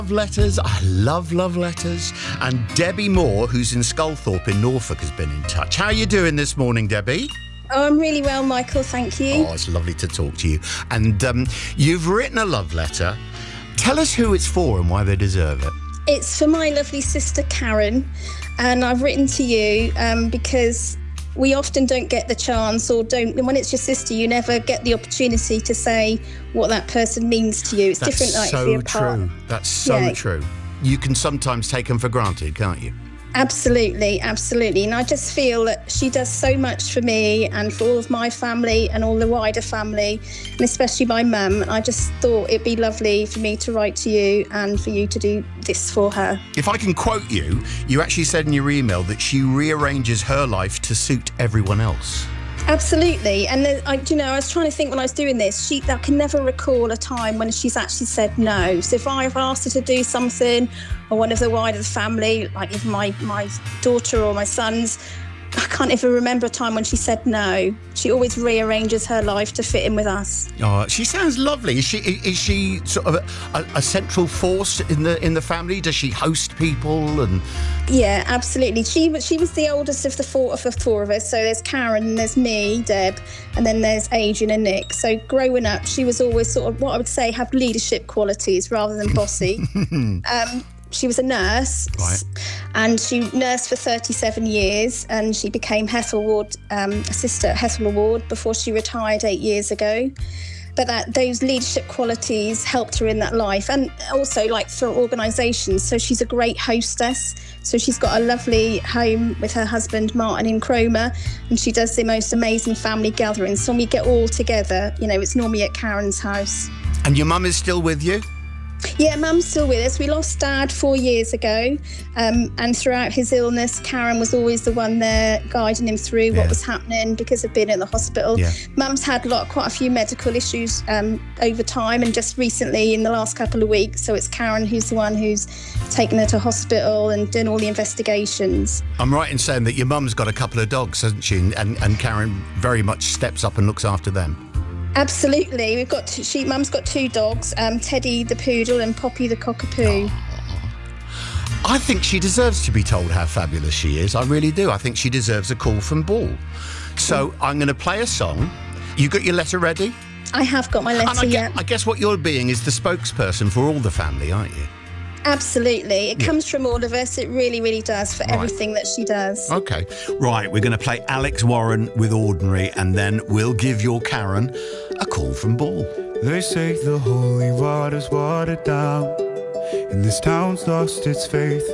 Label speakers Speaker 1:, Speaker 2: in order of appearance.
Speaker 1: Love letters. I love letters. And Debbie Moore, who's in Sculthorpe in Norfolk, has been in touch. How are you doing this morning, Debbie?
Speaker 2: Oh, I'm really well, Michael, thank you.
Speaker 1: Oh, it's lovely to talk to you. And you've written a love letter. Tell us who it's for and why they deserve it.
Speaker 2: It's for my lovely sister, Karen, and I've written to you because we often don't get the chance when it's your sister, you never get the opportunity to say what that person means to you. It's
Speaker 1: That's
Speaker 2: different, like
Speaker 1: so
Speaker 2: if you're apart.
Speaker 1: true. That's so true. You can sometimes take them for granted, can't you?
Speaker 2: Absolutely. And I just feel that she does so much for me and for all of my family and all the wider family, and especially my mum. I just thought it'd be lovely for me to write to you and for you to do this for her.
Speaker 1: If I can quote you, you actually said in your email that she rearranges her life to suit everyone else.
Speaker 2: Absolutely. And I was trying to think when I was doing this, I can never recall a time when she's actually said no. So if I've asked her to do something, or one of the wider family, like if my daughter or my sons, I can't even remember a time when she said no. She always rearranges her life to fit in with us.
Speaker 1: Oh, she sounds lovely. Is she sort of a central force in the family? Does she host people and?
Speaker 2: Yeah, absolutely. She was the oldest of the four of us. So there's Karen, there's me, Deb, and then there's Adrian and Nick. So growing up, she was always sort of what I would say have leadership qualities rather than bossy. She was a nurse,
Speaker 1: right,
Speaker 2: and she nursed for 37 years, and she became Hethel Ward, assistant at Hethel Ward before she retired 8 years ago. But those leadership qualities helped her in that life, and also like for organisations. So she's a great hostess. So she's got a lovely home with her husband Martin in Cromer, and she does the most amazing family gatherings. So when we get all together, it's normally at Karen's house.
Speaker 1: And your mum is still with you?
Speaker 2: Yeah, Mum's still with us. We lost Dad 4 years ago, and throughout his illness, Karen was always the one there guiding him through what was happening because of being in the hospital. Yeah. Mum's had quite a few medical issues over time, and just recently in the last couple of weeks. So it's Karen who's the one who's taken her to hospital and doing all the investigations.
Speaker 1: I'm right in saying that your mum's got a couple of dogs, hasn't she? And Karen very much steps up and looks after them.
Speaker 2: Absolutely. We've got Mum's got two dogs, Teddy the poodle and Poppy the cockapoo.
Speaker 1: I think she deserves to be told how fabulous she is. I really do. I think she deserves a call from Ball. So I'm going to play a song. You got your letter ready?
Speaker 2: I have got my letter, yeah.
Speaker 1: I guess what you're being is the spokesperson for all the family, aren't you?
Speaker 2: Absolutely. It comes from all of us. It really, really does for everything that she does.
Speaker 1: Okay. Right. We're going to play Alex Warren with Ordinary, and then we'll give your Karen a call from Ball.
Speaker 3: They say the holy water's watered down, and this town's lost its faith.